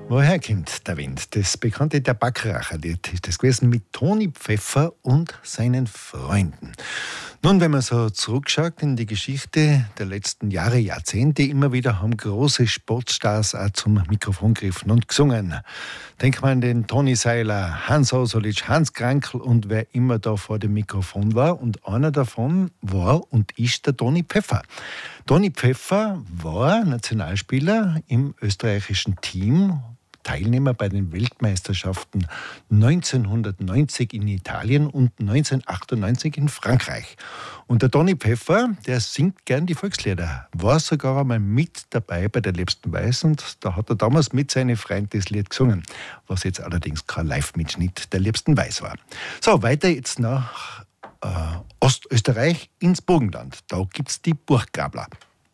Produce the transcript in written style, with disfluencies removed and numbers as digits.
Woher kommt der Wind? Das bekannte Tabakracher-Lied ist das gewesen mit Toni Pfeffer und seinen Freunden. Nun, wenn man so zurückschaut in die Geschichte der letzten Jahre, Jahrzehnte, immer wieder haben große Sportstars auch zum Mikrofon gegriffen und gesungen. Denkt man an den Toni Seiler, Hans Osolitsch, Hans Krankl und wer immer da vor dem Mikrofon war. Und einer davon war und ist der Toni Pfeffer. Toni Pfeffer war Nationalspieler im österreichischen Team, Teilnehmer bei den Weltmeisterschaften 1990 in Italien und 1998 in Frankreich. Und der Toni Pfeffer, der singt gern die Volkslieder, war sogar einmal mit dabei bei der Liebsten Weiß und da hat er damals mit seinen Freunden das Lied gesungen, was jetzt allerdings kein Live-Mitschnitt der Liebsten Weiß war. So, weiter jetzt nach Ostösterreich ins Burgenland. Da gibt's die Burggrabler.